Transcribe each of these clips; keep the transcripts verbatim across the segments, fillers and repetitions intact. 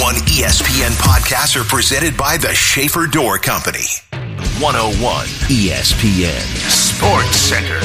one E S P N podcasts are presented by the Schaefer Door Company. one oh one E S P N Sports Center.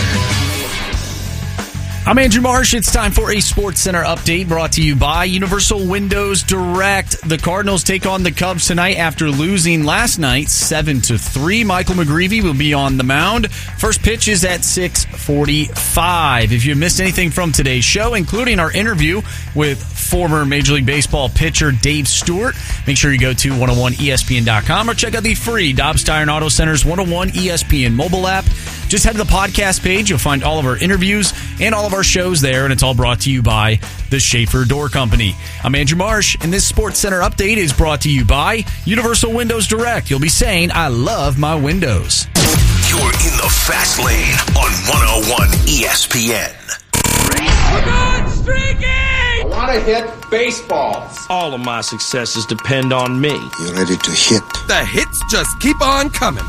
I'm Andrew Marsh. It's time for a Sports Center update brought to you by Universal Windows Direct. The Cardinals take on the Cubs tonight after losing last night seven to three. Michael McGreevy will be on the mound. First pitch is at six forty-five. If you missed anything from today's show, including our interview with former Major League Baseball pitcher Dave Stewart, make sure you go to one oh one E S P N dot com or check out the free Dobbs Tire and Auto Center's one oh one E S P N mobile app. Just head to the podcast page. You'll find all of our interviews and all of our shows there, and it's all brought to you by the Schaefer Door Company. I'm Andrew Marsh, and this Sports Center update is brought to you by Universal Windows Direct. You'll be saying, I love my windows. You're in the fast lane on one oh one E S P N. We're going streaking! I want to hit baseballs. All of my successes depend on me. You ready to hit? The hits just keep on coming.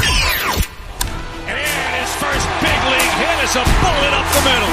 And his first big league hit is a bullet up the middle.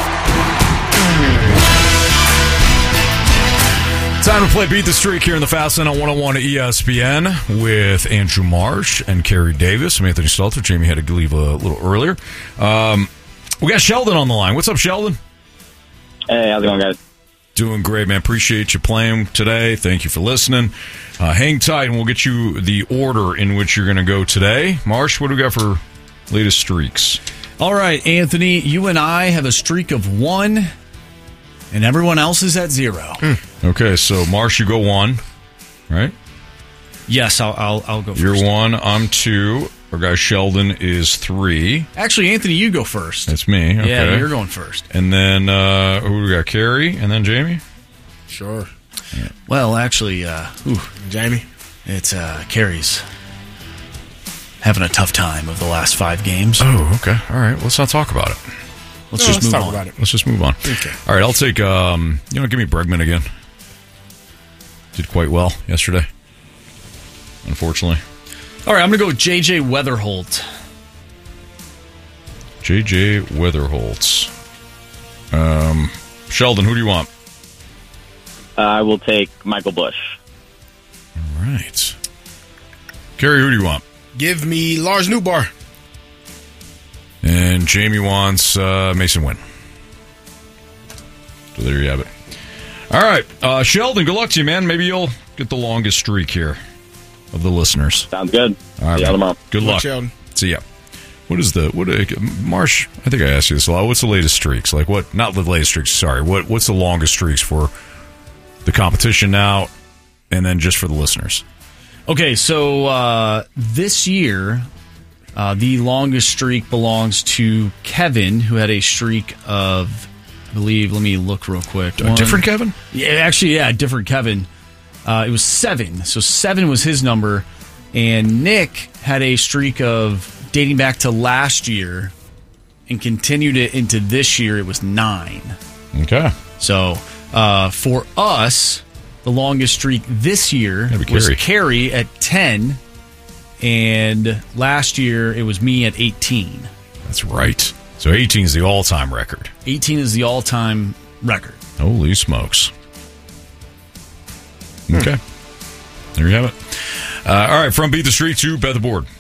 Time to play Beat the Streak here in the Fast Lane on one oh one E S P N with Andrew Marsh and Kerry Davis. I'm Anthony Stelter. Jamie had to leave a little earlier. Um, we got Sheldon on the line. What's up, Sheldon? Hey, how's it going, guys? Doing great, man. Appreciate you playing today. Thank you for listening. Uh, hang tight, and we'll get you the order in which you're going to go today. Marsh, what do we got for latest streaks? All right, Anthony, you and I have a streak of one, and everyone else is at zero. Mm. Okay, so Marsh, you go one, right? Yes, I'll I'll, I'll go first. You're one, I'm two. Our guy Sheldon is three. Actually, Anthony, you go first. That's me. Okay. Yeah, you're going first. And then, uh, who do we got? Kerry, and then Jamie? Sure. Yeah. Well, actually, uh, ooh, Jamie? It's uh, Kerry's having a tough time of the last five games. Oh, okay. All right. Let's not talk about it. Let's no, just let's move talk on. about it. Let's just move on. Okay. All right. I'll take, um, you know, give me Bregman again. Did quite well yesterday, unfortunately. All right, I'm going to go with J J Weatherholt. J J Weatherholt. Um, Sheldon, who do you want? Uh, I will take Michael Bush. All right. Kerry, who do you want? Give me Lars Newbar. And Jamie wants uh, Mason Wynn. So there you have it. All right. Uh, Sheldon, good luck to you, man. Maybe you'll get the longest streak here of the listeners. Sounds good. All right, see you tomorrow. Good luck. Sheldon. See ya. What is the what? Uh, Marsh, I think I asked you this a lot. What's the latest streaks? Like what? Not the latest streaks. Sorry. What? What's the longest streaks for the competition now, and then just for the listeners? Okay, so uh, this year, uh, the longest streak belongs to Kevin, who had a streak of, I believe. Let me look real quick. A different Kevin? Yeah, actually, yeah, different Kevin. Uh, it was seven. So seven was his number. And Nick had a streak of dating back to last year and continued it into this year. It was nine. Okay. So uh, for us, the longest streak this year was Kerry at ten. And last year, it was me at eighteen. That's right. So eighteen is the all-time record. eighteen is the all-time record. Holy smokes. Okay. Hmm. There you have it. Uh, all right, from Beat the Streak to Bet the Board.